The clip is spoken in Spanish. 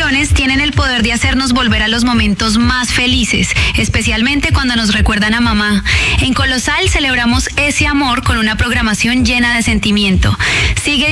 canciones tienen el poder de hacernos volver a los momentos más felices, especialmente cuando nos recuerdan a mamá. En Colosal celebramos ese amor con una programación llena de sentimiento. Sigue